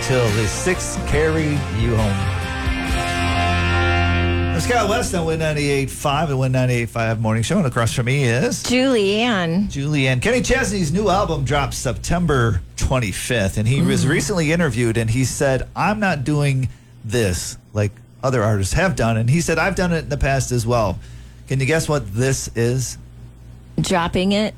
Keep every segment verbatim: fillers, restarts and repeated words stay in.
till the six carry you home. Scott West on Win ninety-eight point five and Win ninety-eight point five Morning Show. And across from me is Julianne. Julianne. Kenny Chesney's new album drops September twenty-fifth. And he mm. was recently interviewed and he said, I'm not doing this like other artists have done. And he said, I've done it in the past as well. Can you guess what this is? Dropping it?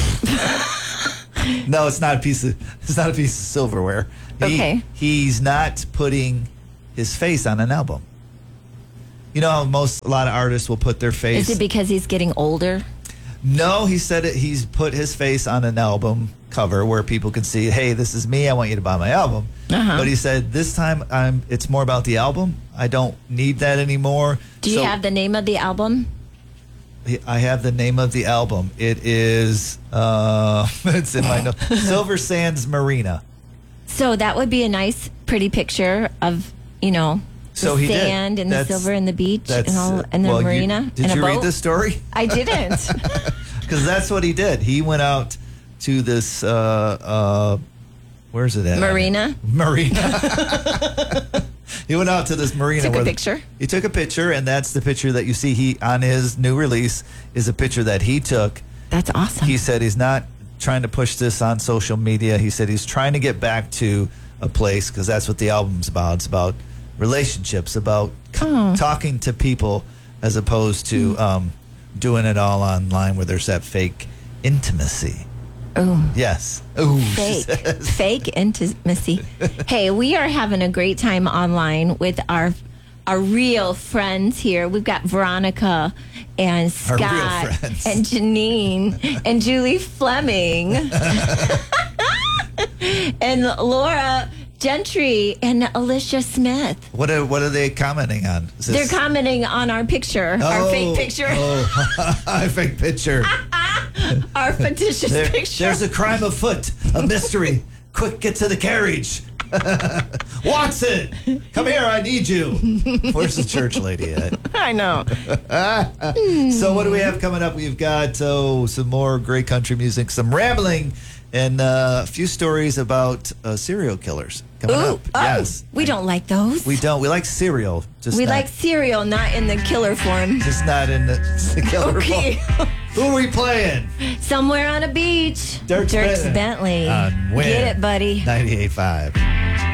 No, it's not a piece of it's not a piece of silverware. He, okay. He's not putting his face on an album. You know how most a lot of artists will put their face. Is it because he's getting older? No, he said it. He's put his face on an album cover where people can see, hey, this is me. I want you to buy my album. Uh-huh. But he said this time I'm. It's more about the album. I don't need that anymore. Do you so, have the name of the album? I have the name of the album. It is. Uh, it's in my notes. Silver Sands Marina. So that would be a nice, pretty picture of you know. So the he sand did. and That's, the silver and the beach and all and the well, marina. You, did and you a read boat? this story? I didn't. Because that's what he did. He went out to this. Uh, uh, where's it at? Marina. Marina. He went out to this marina. Took where a picture. He took a picture, and that's the picture that you see. He on his new release is a picture that he took. That's awesome. He said he's not trying to push this on social media. He said he's trying to get back to a place because that's what the album's about. It's about relationships, about oh. talking to people as opposed to mm. um, doing it all online where there's that fake intimacy. Oh. Yes. Ooh, fake. Fake intimacy. Hey, we are having a great time online with our our real friends here. We've got Veronica and Scott and Janine and Julie Fleming and Laura Gentry and Alicia Smith. What are what are they commenting on? Is this... They're commenting on our picture, oh, our fake picture. Oh, our fake picture. Our fictitious there, picture. There's a crime afoot, a mystery. Quick, get to the carriage. Watson, come here, I need you. Where's the church lady at? I know. So what do we have coming up? We've got oh, some more great country music, some rambling, and uh, a few stories about uh, serial killers coming Ooh, up. Oh, yes. We don't like those. We don't. We like cereal. Just we not, like cereal, not in the killer form. Just not in the, the killer okay. form. Who are we playing? Somewhere on a beach. Dirks, Dirks Bentley. Bentley. On Win Get it, buddy. ninety-eight point five.